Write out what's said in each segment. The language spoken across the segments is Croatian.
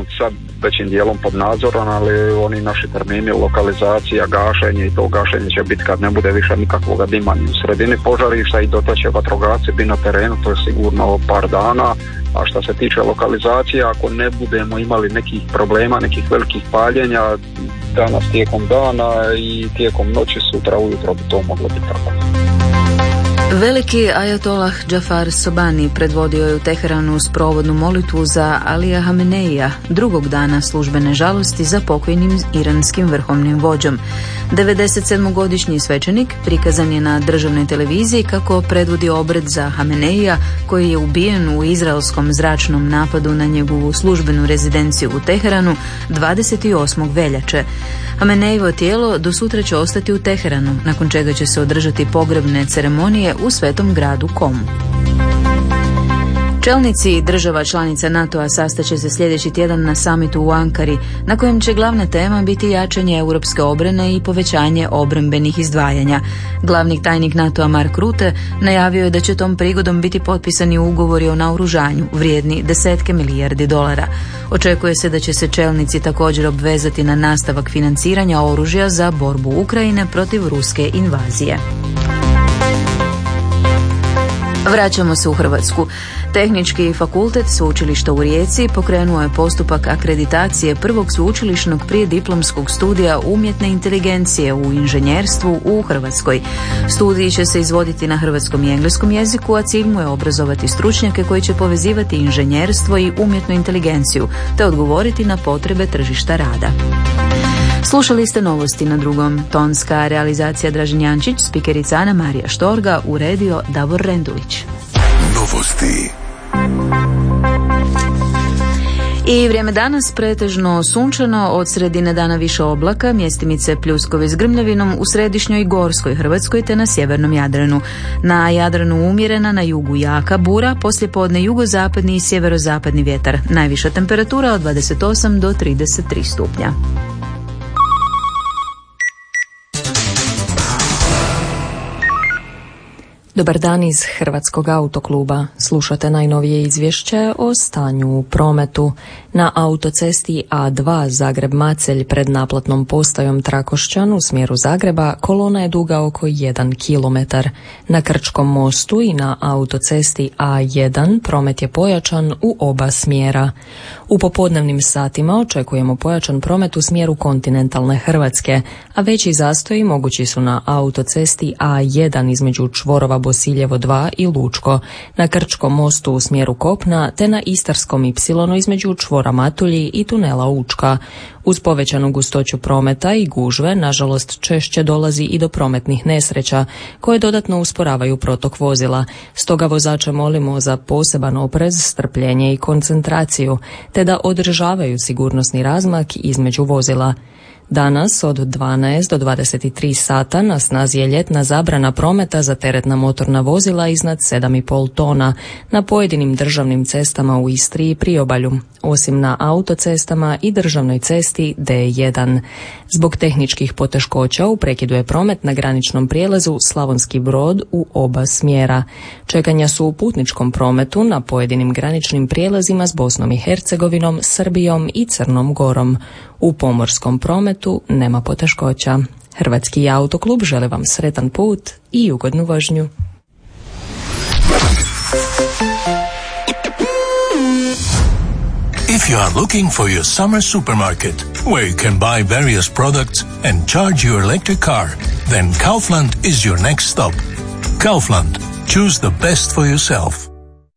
sad većim dijelom pod nadzorom, ali oni naši termini, lokalizacija, gašenje i to gašenje će biti kad ne bude više nikakvog dima ni u sredini požarišta i dotle će vatrogasci biti na terenu, to je sigurno par dana. A što se tiče lokalizacije, ako ne budemo imali nekih problema, nekih velikih paljenja danas tijekom dana i tijekom noći, sutra ujutro bi to moglo biti tako. Veliki ajatolah Džafar Sobani predvodio je u Teheranu sprovodnu molitvu za Alija Hameneija, drugog dana službene žalosti za pokojnim iranskim vrhovnim vođom. 97-godišnji svećenik prikazan je na državnoj televiziji kako predvodi obred za Hameneija koji je ubijen u izraelskom zračnom napadu na njegovu službenu rezidenciju u Teheranu 28. veljače. Hamenejevo tijelo do sutra će ostati u Teheranu, nakon čega će se održati pogrebne ceremonije u svetom gradu Komu. Čelnici država članica NATO-a sastaće se sljedeći tjedan na samitu u Ankari, na kojem će glavna tema biti jačanje europske obrane i povećanje obrambenih izdvajanja. Glavni tajnik NATO-a Mark Rutte najavio je da će tom prigodom biti potpisani ugovori o naoružanju vrijedni desetke milijardi dolara. Očekuje se da će se čelnici također obvezati na nastavak financiranja oružja za borbu Ukrajine protiv ruske invazije. Vraćamo se u Hrvatsku. Tehnički fakultet Sveučilišta u Rijeci pokrenuo je postupak akreditacije prvog sveučilišnog prijediplomskog studija umjetne inteligencije u inženjerstvu u Hrvatskoj. Studij će se izvoditi na hrvatskom i engleskom jeziku, a cilj mu je obrazovati stručnjake koji će povezivati inženjerstvo i umjetnu inteligenciju, te odgovoriti na potrebe tržišta rada. Slušali ste novosti na drugom. Tonska realizacija Dražen Jančić, spikerica Ana Marija Štorga, uredio Davor Rendulić. Novosti. I vrijeme danas pretežno sunčano, od sredine dana više oblaka, mjestimice pljuskovi s grmljavinom u središnjoj i gorskoj Hrvatskoj te na sjevernom Jadranu. Na Jadranu umjerena, na jugu jaka bura, poslijepodne jugozapadni i sjeverozapadni vjetar. Najviša temperatura od 28 do 33 stupnja. Dobar dan iz Hrvatskog autokluba. Slušate najnovije izvješće o stanju u prometu. Na autocesti A2 Zagreb-Macelj pred naplatnom postajom Trakošćan u smjeru Zagreba kolona je duga oko 1 km. Na Krčkom mostu i na autocesti A1 promet je pojačan u oba smjera. U popodnevnim satima očekujemo pojačan promet u smjeru kontinentalne Hrvatske, a veći zastoji mogući su na autocesti A1 između čvorova Bosiljevo 2 i Lučko, na Krčkom mostu u smjeru kopna te na Istarskom Y između čvora Matulji i tunela Učka. Uz povećanu gustoću prometa i gužve, nažalost, češće dolazi i do prometnih nesreća, koje dodatno usporavaju protok vozila. Stoga vozače molimo za poseban oprez, strpljenje i koncentraciju, te da održavaju sigurnosni razmak između vozila. Danas od 12 do 23 sata na snazi je ljetna zabrana prometa za teretna motorna vozila iznad 7,5 tona na pojedinim državnim cestama u Istri i Priobalju, osim na autocestama i državnoj cesti D1. Zbog tehničkih poteškoća u prekidu je promet na graničnom prijelazu Slavonski Brod u oba smjera. Čekanja su u putničkom prometu na pojedinim graničnim prijelazima s Bosnom i Hercegovinom, Srbijom i Crnom Gorom. U pomorskom prometu nema poteškoća. Hrvatski autoklub želi vam sretan put i ugodnu vožnju. If you are looking for your summer supermarket, where you can buy various products and charge your electric car, then Kaufland is your next stop. Kaufland. Choose the best for yourself.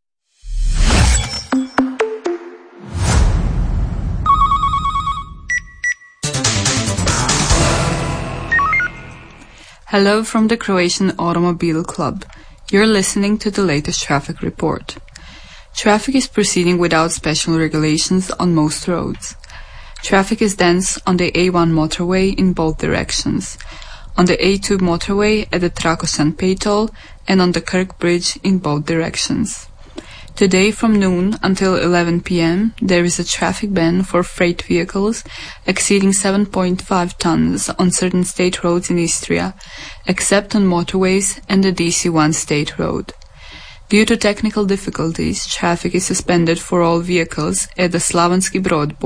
Hello from the Croatian Automobile Club. You're listening to the latest traffic report. Traffic is proceeding without special regulations on most roads. Traffic is dense on the A1 motorway in both directions, on the A2 motorway at the Trakošćan pay toll, and on the Kirk Bridge in both directions. Today from noon until 11 p.m. there is a traffic ban for freight vehicles exceeding 7.5 tons on certain state roads in Istria, except on motorways and the DC1 state road. Due to technical difficulties, traffic is suspended for all vehicles at the Slavonski Brod